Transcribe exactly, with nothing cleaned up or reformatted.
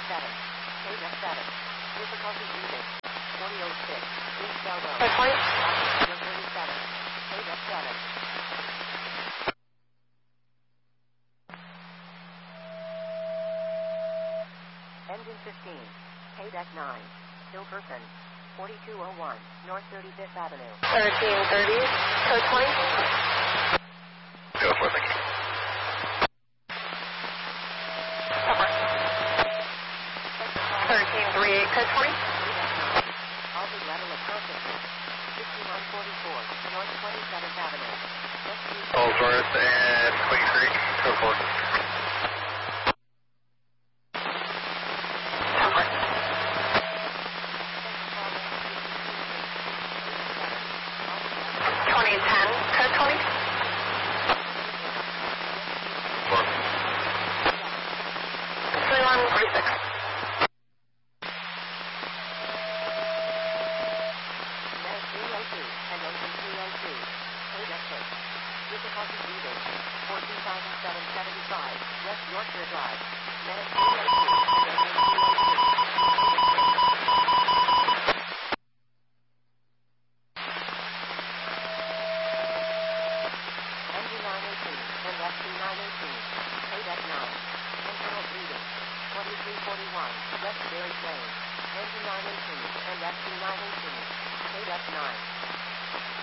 seven. K F seven. Difficulty muted. forty oh six. East Bell Road. Code twenty. thirty-seven. K F seven. Engine fifteen. K D E C nine. Still person. forty-two oh one. North thirty-fifth Avenue. thirteen thirty. Code twenty. Go for it, thank you. thirteen thirty-eight. Code twenty. Altered level of consciousness. sixty-one forty-four. North twenty-seventh Avenue. Ellsworth and Queen Creek, go for it. twenty ten. Code twenty. twenty-one forty-six. Medic three oh two and engine three oh two. K D E C six. Difficulty muted. fourteen thousand seven hundred seventy-five. West Yorkshire Drive. Medic three oh two and engine three oh two. Engine nine eighteen and F C nine eighteen. K D E C nine. Internal bleeding. twenty-three forty-one. West Berry Lane. Engine nine eighteen and F C nine eighteen. K D E C nine.